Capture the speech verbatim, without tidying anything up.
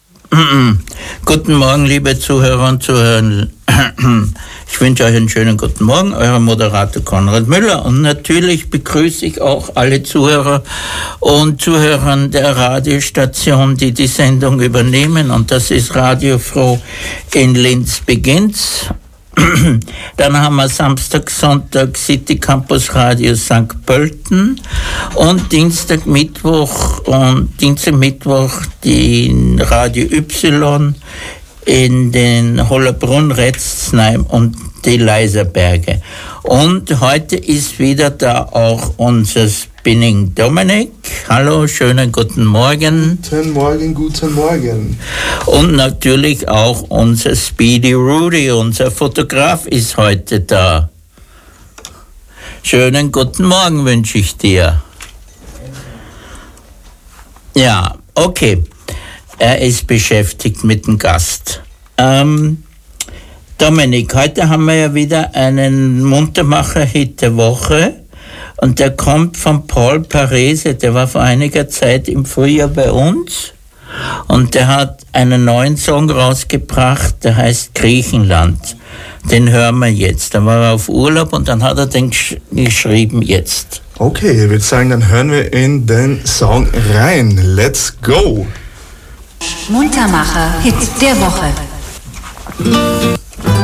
Guten Morgen, liebe Zuhörer und Zuhörer. Ich wünsche euch einen schönen guten Morgen, euer Moderator Konrad Müller. Und natürlich begrüße ich auch alle Zuhörer und Zuhörer der Radiostation, die die Sendung übernehmen. Und das ist Radio Froh in Linz beginnt's. Dann haben wir Samstag, Sonntag City Campus Radio Sankt Pölten und Dienstag, Mittwoch und Dienstag, Mittwoch die Radio Y in den Hollerbrunn, Retzsheim und die Leiserberge. Und heute ist wieder da auch unser Spinning Dominik. Hallo, schönen guten Morgen. Guten Morgen, guten Morgen. Und natürlich auch unser Speedy Rudy, unser Fotograf, ist heute da. Schönen guten Morgen wünsche ich dir. Ja, okay. Er ist beschäftigt mit dem Gast. Ähm, Dominik, heute haben wir ja wieder einen Muntermacher-Hit der Woche und der kommt von Paul Parese, der war vor einiger Zeit im Frühjahr bei uns und der hat einen neuen Song rausgebracht, der heißt Griechenland. Den hören wir jetzt. Da war er auf Urlaub und dann hat er den gesch- geschrieben jetzt. Okay, ich würde sagen, dann hören wir in den Song rein. Let's go! Muntermacher Hit der Woche.